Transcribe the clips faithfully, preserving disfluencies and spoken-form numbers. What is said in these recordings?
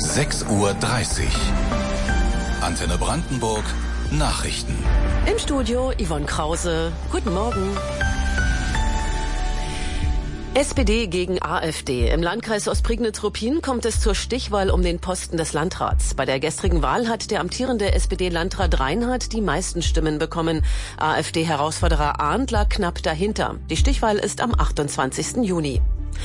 sechs Uhr dreißig. Antenne Brandenburg, Nachrichten. Im Studio Yvonne Krause. Guten Morgen. S P D gegen AfD. Im Landkreis Ostprignitz-Ruppin kommt es zur Stichwahl um den Posten des Landrats. Bei der gestrigen Wahl hat der amtierende S P D-Landrat Reinhardt die meisten Stimmen bekommen. AfD-Herausforderer Arndt lag knapp dahinter. Die Stichwahl ist am achtundzwanzigsten Juni.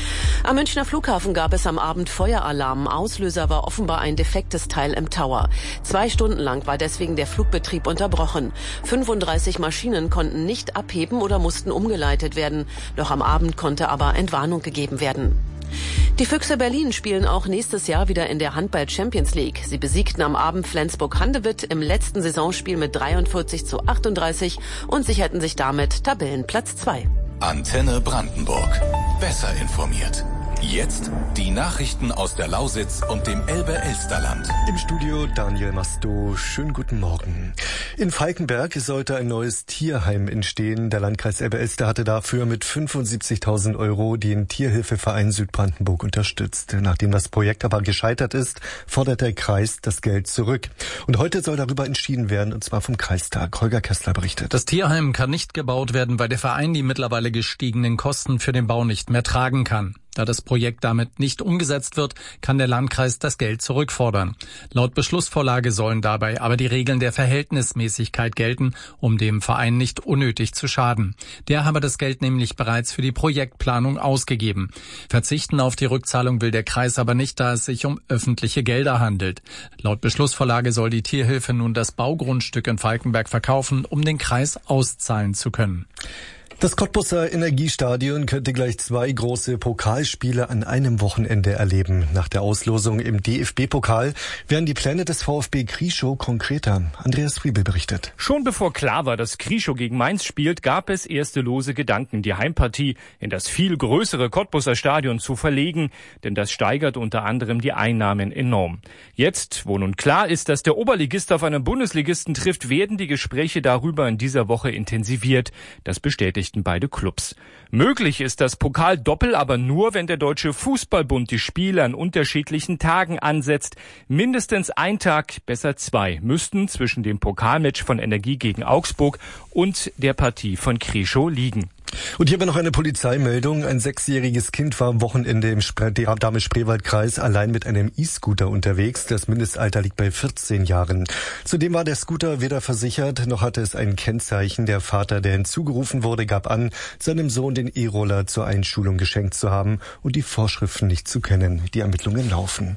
Am Münchner Flughafen gab es am Abend Feueralarm. Auslöser war offenbar ein defektes Teil im Tower. Zwei Stunden lang war deswegen der Flugbetrieb unterbrochen. fünfunddreißig Maschinen konnten nicht abheben oder mussten umgeleitet werden. Noch am Abend konnte aber Entwarnung gegeben werden. Die Füchse Berlin spielen auch nächstes Jahr wieder in der Handball-Champions League. Sie besiegten am Abend Flensburg-Handewitt im letzten Saisonspiel mit dreiundvierzig zu achtunddreißig und sicherten sich damit Tabellenplatz zwei. Antenne Brandenburg. Besser informiert. Jetzt die Nachrichten aus der Lausitz und dem Elbe-Elsterland. Im Studio Daniel Masto. Schönen guten Morgen. In Falkenberg sollte ein neues Tierheim entstehen. Der Landkreis Elbe-Elster hatte dafür mit fünfundsiebzigtausend Euro den Tierhilfeverein Südbrandenburg unterstützt. Nachdem das Projekt aber gescheitert ist, fordert der Kreis das Geld zurück. Und heute soll darüber entschieden werden, und zwar vom Kreistag. Holger Kessler berichtet. Das Tierheim kann nicht gebaut werden, weil der Verein die mittlerweile gestiegenen Kosten für den Bau nicht mehr tragen kann. Da das Projekt damit nicht umgesetzt wird, kann der Landkreis das Geld zurückfordern. Laut Beschlussvorlage sollen dabei aber die Regeln der Verhältnismäßigkeit gelten, um dem Verein nicht unnötig zu schaden. Der habe das Geld nämlich bereits für die Projektplanung ausgegeben. Verzichten auf die Rückzahlung will der Kreis aber nicht, da es sich um öffentliche Gelder handelt. Laut Beschlussvorlage soll die Tierhilfe nun das Baugrundstück in Falkenberg verkaufen, um den Kreis auszahlen zu können. Das Cottbuser Energiestadion könnte gleich zwei große Pokalspiele an einem Wochenende erleben. Nach der Auslosung im D F B-Pokal werden die Pläne des VfB Krieschow konkreter. Andreas Friebel berichtet. Schon bevor klar war, dass Krieschow gegen Mainz spielt, gab es erste lose Gedanken, die Heimpartie in das viel größere Cottbuser Stadion zu verlegen, denn das steigert unter anderem die Einnahmen enorm. Jetzt, wo nun klar ist, dass der Oberligist auf einen Bundesligisten trifft, werden die Gespräche darüber in dieser Woche intensiviert. Das bestätigt beide Clubs. Möglich ist das Pokaldoppel aber nur, wenn der Deutsche Fußballbund die Spiele an unterschiedlichen Tagen ansetzt. Mindestens ein Tag, besser zwei, müssten zwischen dem Pokalmatch von Energie gegen Augsburg und der Partie von Krieschow liegen. Und hier haben wir noch eine Polizeimeldung. Ein sechsjähriges Kind war am Wochenende im Dahme-Spreewald-Kreis allein mit einem E-Scooter unterwegs. Das Mindestalter liegt bei vierzehn Jahren. Zudem war der Scooter weder versichert, noch hatte es ein Kennzeichen. Der Vater, der hinzugerufen wurde, gab an, seinem Sohn den E-Roller zur Einschulung geschenkt zu haben und die Vorschriften nicht zu kennen. Die Ermittlungen laufen.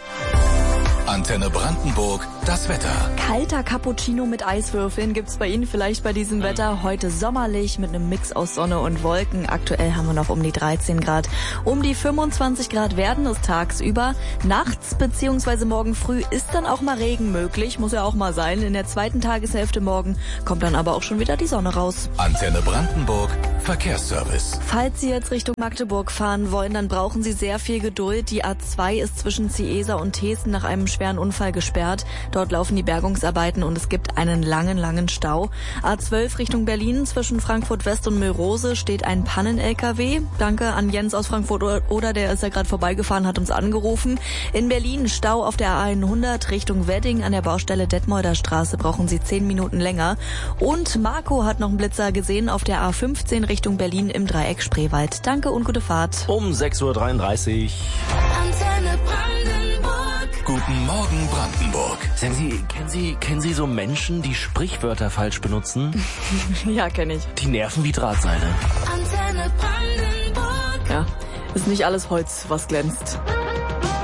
Antenne Brandenburg, das Wetter. Kalter Cappuccino mit Eiswürfeln gibt's bei Ihnen vielleicht bei diesem Wetter. Heute sommerlich mit einem Mix aus Sonne und Wolken. Aktuell haben wir noch um die dreizehn Grad. Um die fünfundzwanzig Grad werden es tagsüber. Nachts bzw. morgen früh ist dann auch mal Regen möglich. Muss ja auch mal sein. In der zweiten Tageshälfte morgen kommt dann aber auch schon wieder die Sonne raus. Antenne Brandenburg, Verkehrsservice. Falls Sie jetzt Richtung Magdeburg fahren wollen, dann brauchen Sie sehr viel Geduld. Die A zwei ist zwischen Ziesa und Thesen nach einem schweren Unfall gesperrt. Dort laufen die Bergungsarbeiten und es gibt einen langen, langen Stau. A zwölf Richtung Berlin zwischen Frankfurt West und Mölrose steht ein Pannen-L K W. Danke an Jens aus Frankfurt oder der ist ja gerade vorbeigefahren, hat uns angerufen. In Berlin Stau auf der A hundert Richtung Wedding an der Baustelle Detmolder Straße brauchen Sie zehn Minuten länger. Und Marco hat noch einen Blitzer gesehen auf der A fünfzehn Richtung Berlin im Dreieck Spreewald. Danke und gute Fahrt. Um sechs Uhr dreiunddreißig. Antenne Brandenburg. Guten Morgen Brandenburg. Sagen Sie, kennen Sie, kennen Sie so Menschen, die Sprichwörter falsch benutzen? Ja, kenne ich. Die nerven wie Drahtseile. Antenne Brandenburg. Ja, ist nicht alles Holz, was glänzt.